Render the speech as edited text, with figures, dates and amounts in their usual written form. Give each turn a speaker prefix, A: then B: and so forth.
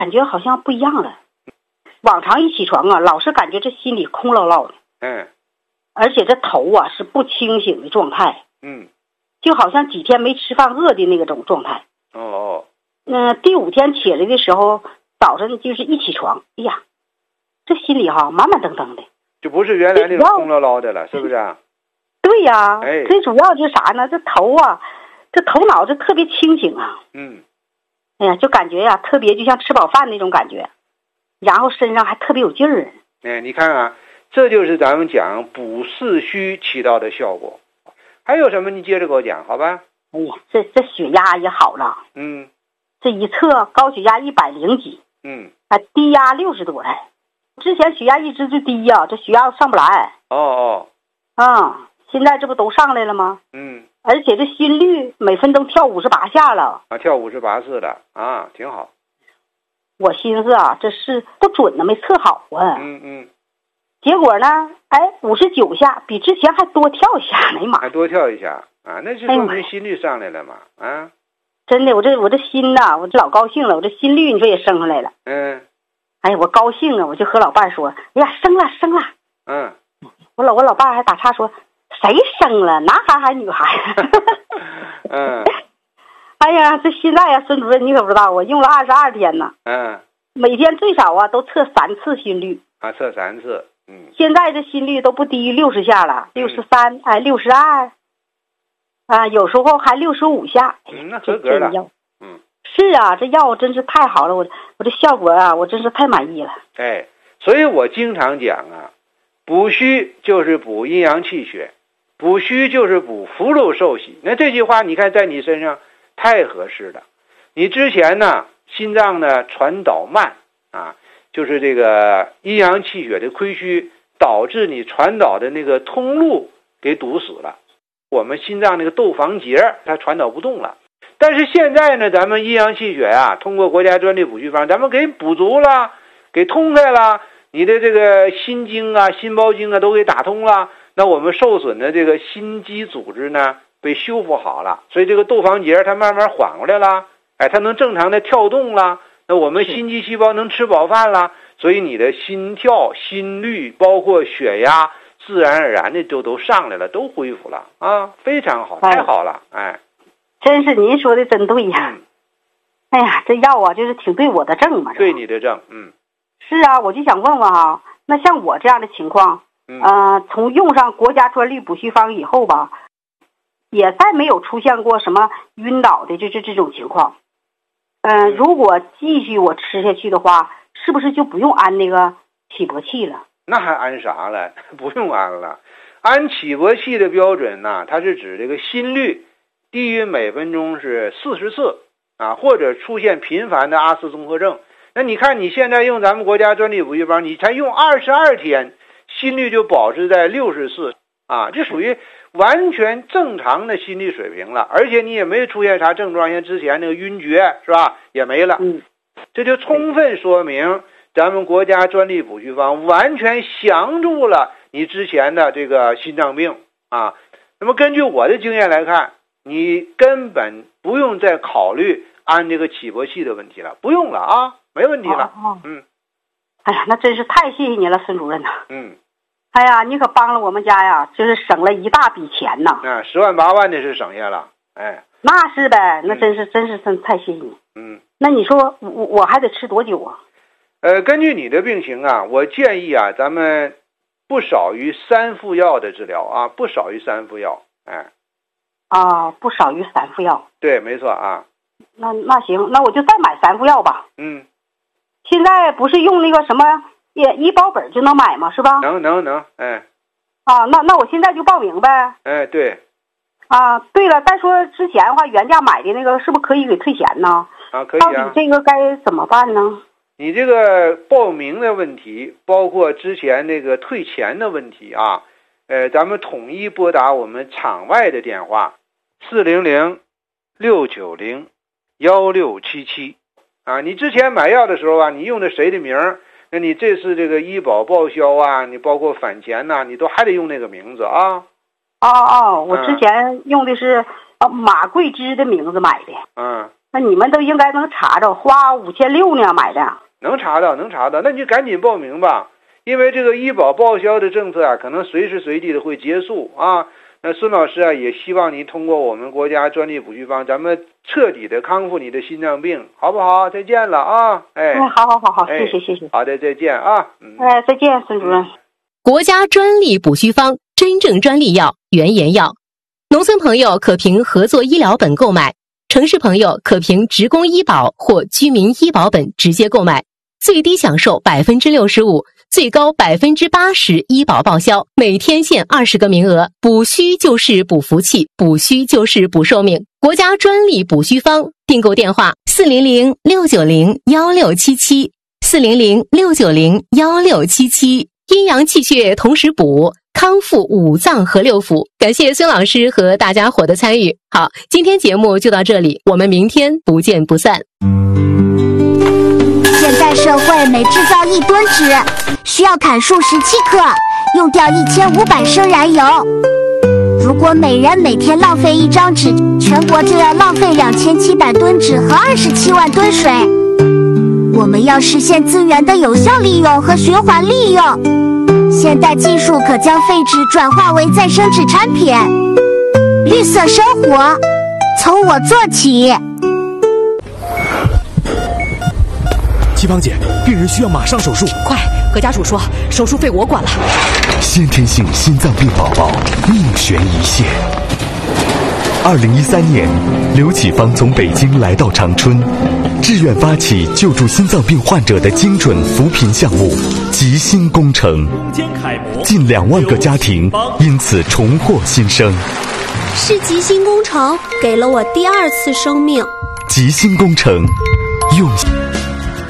A: 感觉好像不一样了。往常一起床啊，老是感觉这心里空落落的。而且这头啊是不清醒的状态。就好像几天没吃饭饿的那种状态。第5天起来的时候，早晨就是一起床，哎呀，这心里哈满满登登的，
B: 就不是原来那种空落落的了，是不是啊？
A: 对呀，最主要就是啥呢？这头啊，这头脑就特别清醒啊。哎呀，就感觉呀，特别就像吃饱饭那种感觉，然后身上还特别有劲儿。
B: 你看啊，这就是咱们讲补四虚起到的效果。还有什么？你接着给我讲，好吧？
A: 哎呀，这血压也好了。这一测高血压100几。低压60多了。之前血压一直就低呀，这血压上不来。现在这不都上来了吗？而且这心率每分钟跳58下了。
B: 跳58次了啊，挺好。
A: 我寻思啊，这是不准呢，没测好啊。结果呢，59下，比之前还多跳一下，哎呀妈！
B: 还多跳一下啊，那就说明心率上来了嘛啊！
A: 真的，我这心呐，我这老高兴了，我这心率你说也升上来了。哎呀，我高兴啊，我就和老伴说，哎呀，升了。我老伴还打岔说，谁生了？男孩还是女孩？哎呀，这现在呀，孙主任你可不知道，我用了22天呢。每天最少啊都测3次心率。
B: 测3次。
A: 现在这心率都不低于60下了，63，62，有时候还65下。
B: 那合格了。
A: 是啊，这药真是太好了，我这效果啊，我真是太满意了。
B: 所以我经常讲啊，补虚就是补阴阳气血，补虚就是补福禄寿喜。那这句话你看在你身上太合适了。你之前呢，心脏呢传导慢啊，就是这个阴阳气血的亏虚，导致你传导的那个通路给堵死了，我们心脏那个窦房结它传导不动了。但是现在呢，咱们阴阳气血啊，通过国家专利补虚方，咱们给补足了，给通开了，你的这个心经啊、心包经啊都给打通了，那我们受损的这个心肌组织呢被修复好了，所以这个窦房结它慢慢缓过来了，它能正常的跳动了，那我们心肌细胞能吃饱饭了，所以你的心跳、心率包括血压自然而然的就都上来了，都恢复了啊，非常好，太好了。
A: 真是您说的真对呀。哎呀，这药啊就是挺对我的症嘛。
B: 对你的症。
A: 是啊，我就想问问啊，那像我这样的情况，从用上国家专利补虚方以后吧，也再没有出现过什么晕倒的这种情况。如果继续我吃下去的话，是不是就不用安那个起搏器了？
B: 那还安啥了？不用安了。安起搏器的标准呢，它是指这个心率低于每分钟是40次啊，或者出现频繁的阿斯综合症。那你看你现在用咱们国家专利补虚方，你才用22天，心率就保持在64啊，这属于完全正常的心率水平了，而且你也没出现啥症状，像之前那个晕厥是吧，也没了。这就充分说明咱们国家专利补虚方完全降住了你之前的这个心脏病啊。那么根据我的经验来看，你根本不用再考虑安这个起搏器的问题了，不用了啊，没问题了。
A: 哎呀，那真是太谢谢您了，孙主任呐。
B: 哎
A: 呀，你可帮了我们家呀，就是省了一大笔钱呐。
B: 10万8万的是省下了。
A: 那是呗，那真是太谢谢你。那你说我还得吃多久啊？
B: 根据你的病情啊，我建议啊，咱们不少于3副药的治疗啊，不少于3副药。
A: 不少于3副药。
B: 对，没错啊。
A: 那行，那我就再买3副药吧。现在不是用那个什么医保本就能买吗？是吧？
B: 能。
A: 那我现在就报名呗。
B: 对。
A: 对了，再说之前的话，原价买的那个是不是可以给退钱呢？
B: 可以
A: 到底这个该怎么办呢？
B: 你这个报名的问题，包括之前那个退钱的问题啊，咱们统一拨打我们场外的电话400-690-1677啊。你之前买药的时候啊，你用的谁的名儿？那你这次这个医保报销啊，你包括返钱呐，你都还得用那个名字啊。
A: 我之前用的是马桂枝的名字买的。 那你们都应该能查着，花5600呢买的。
B: 能查到，那你就赶紧报名吧，因为这个医保报销的政策啊，可能随时随地的会结束啊。那孙老师啊，也希望您通过我们国家专利补虚方，咱们彻底的康复你的心脏病，好不好？再见了啊！
A: 好，谢谢。
B: 好的，再见啊！
A: 再见，孙主任。
C: 国家专利补虚方，真正专利药，原研药。农村朋友可凭合作医疗本购买，城市朋友可凭职工医保或居民医保本直接购买，最低享受65%，最高80%医保报销，每天限20个名额。补虚就是补福气，补虚就是补寿命。国家专利补虚方，订购电话400-690-1677，400-690-1677。阴阳气血同时补，康复五脏和六腑。感谢孙老师和大家伙的参与。好，今天节目就到这里，我们明天不见不散。
D: 现代社会每制造1吨纸，需要砍树17克，用掉1500升燃油。如果每人每天浪费1张纸，全国就要浪费2700吨纸和27万吨水。我们要实现资源的有效利用和循环利用。现代技术可将废纸转化为再生纸产品。绿色生活，从我做起。
E: 齐芳姐，病人需要马上手术，
F: 快和家属说，手术费我管了。
G: 先天性心脏病宝宝命悬一线。2013年，刘启芳从北京来到长春，志愿发起救助心脏病患者的精准扶贫项目“吉心工程”，近2万个家庭因此重获新生。
H: 是吉心工程给了我第2次生命。
G: 吉心工程，用心。